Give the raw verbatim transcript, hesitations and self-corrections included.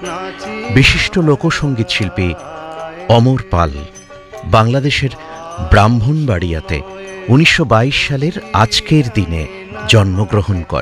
বিশিষ্ট লোকসঙ্গীত শিল্পী অমর পাল বাংলাদেশের ব্রাহ্মণবাড়িয়াতে উনিশশো বাইশ সালের আজকের দিনে জন্মগ্রহণ করেন।